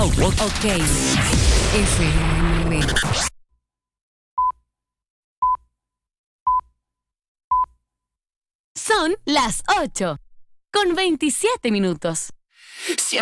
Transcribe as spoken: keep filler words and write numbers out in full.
Ok. F M. Son las ocho con veintisiete minutos.